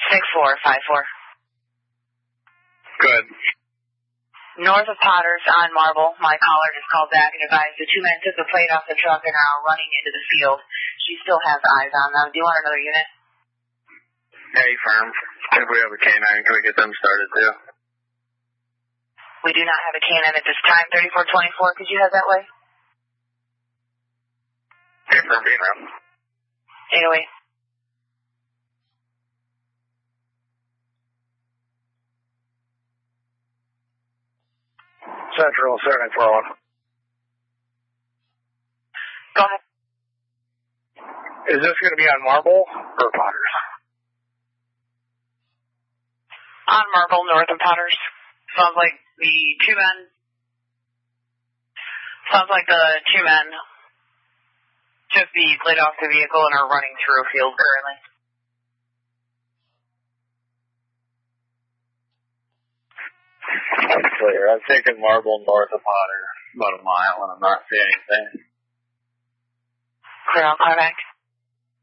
6454. Good. North of Potters on Marble, my caller just called back and advised the two men took the plate off the truck and are running into the field. She still has eyes on them. Do you want another unit? Hey, firm. If we have a canine, can we get them started too? We do not have a canine at this time. 3424, could you have that way? Hey, firm, being around. 808. Central 7441. Go ahead. Is this going to be on Marble or Potters? On Marble, north of Potters. Sounds like the two men took the plate off the vehicle and are running through a field currently. That's clear. I'm taking Marble north of Potter about a mile and I'm not seeing anything. Clear, I'll call back.